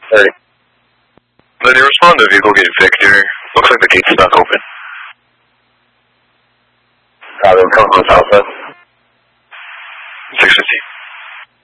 30. Then you respond to vehicle getting fixed here. Looks like the gate's stuck open. They're coming from the southwest.